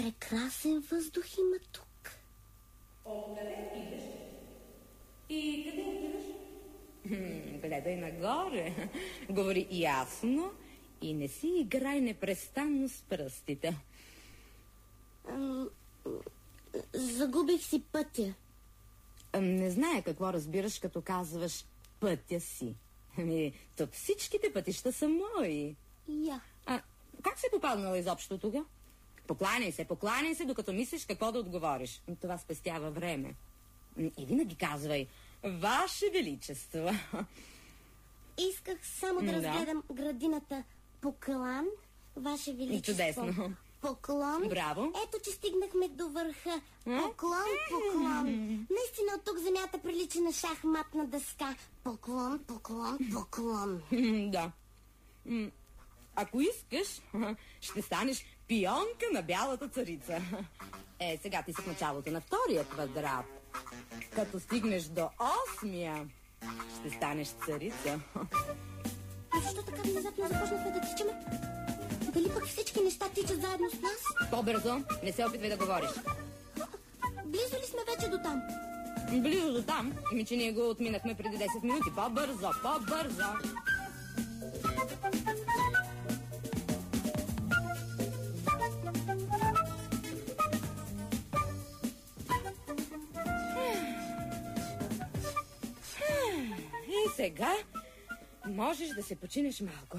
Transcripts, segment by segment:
Прекрасен въздух има тук. Откъде идеш? И къде отиваш? Гледай нагоре. Говори ясно и не си играй непрестанно с пръстите. Загубих си пътя. Не зная какво разбираш, като казваш пътя си. Тук всичките пътища са мои. Я. Как си попаднала изобщо тук? Покланяй се, докато мислиш какво да отговориш. Това спестява време. И винаги казвай: Ваше Величество. Исках само да разгледам градината Поклон, Ваше Величество. Чудесно. Поклон. Браво. Ето, че стигнахме до върха. Поклон. Наистина от тук земята прилича на шахматна дъска. Поклон. Да. Ако искаш, ще станеш пионка на бялата царица. Сега ти си в началото на втория квадрат. Като стигнеш до 8-я, ще станеш царица. Защо така внезапно започнахме да тичаме? Дали пък всички неща тичат заедно с нас? По-бързо, не се опитвай да говориш. Близо ли сме вече до там? Близо до там? Че ние го отминахме преди 10 минути. По-бързо. И сега можеш да се починеш малко.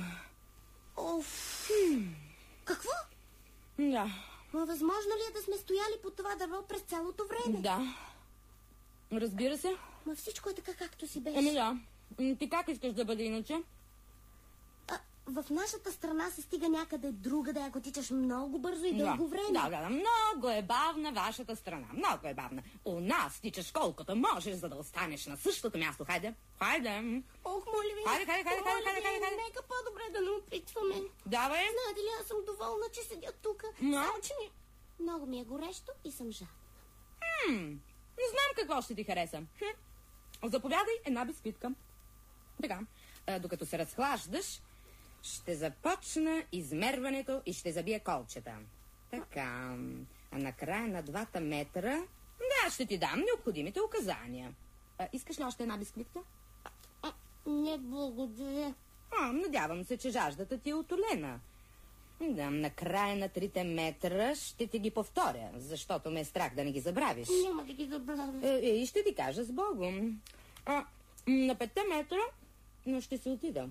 Какво? Да. Възможно ли е да сме стояли по това дърво през цялото време? Да. Разбира се. Ма всичко е така, както си беше. Да. Ти как искаш да бъде иначе? В нашата страна се стига някъде другаде, ако тичаш много бързо и дълго време. Да. Много е бавна вашата страна. Много е бавна. У нас тичаш колкото можеш, за да останеш на същото място. Хайде. Ох, моля ви. Хайде. Нека по-добре да не опитваме. Давай. Знаете ли, аз съм доволна, че седя тук. Само, че много ми е горещо и съм жадна. Не знам какво ще ти хареса. Заповядай една бисквитка. Така, докато се разхлаждаш, ще започна измерването и ще забия колчета. Така, а накрая на 2 метра, ще ти дам необходимите указания. Искаш ли още една бисквитка? Не, благодаря. Надявам се, че жаждата ти е утолена. Да, накрая на 3 метра ще ти ги повторя, защото ме е страх да не ги забравиш. Няма да ги забравя. И ще ти кажа с Богом. На 5 метра, но ще се отида.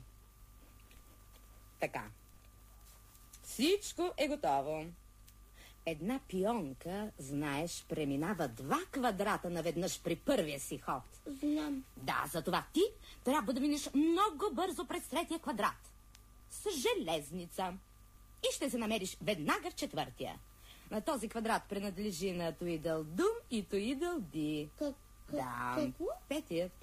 Така. Всичко е готово. Една пионка, знаеш, преминава 2 квадрата наведнъж при първия си ход. Знам. Да, затова ти трябва да минеш много бързо през 3-я квадрат. С железница. И ще се намериш веднага в 4-я. На този квадрат принадлежи на Туидълдум и Туидълди. Какво? Петият.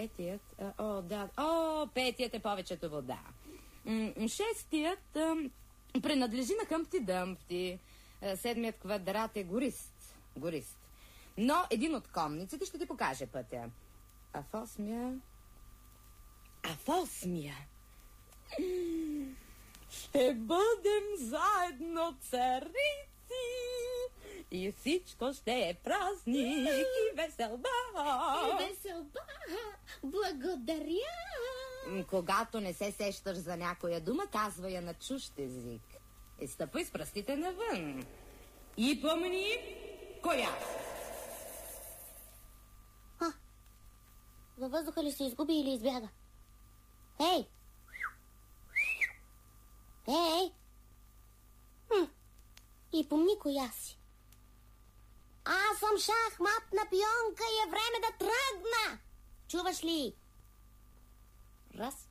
Петият е повечето вода. 6-тият принадлежи на Хъмпти Дъмпти. 7-ият квадрат е горист. Но един от конниците ще ти покаже пътя. А в 8-я ще бъдем заедно царици и всичко ще е празник и веселба. Благодаря. Когато не се сещаш за някоя дума, казва я на чужд език. И стъпай с пръстите навън. И помни коя. Във въздуха ли се изгуби или избяга? Ей! И помни коя си. Аз съм шахматна пионка и е време да тръгна. Чуваш ли? Раз,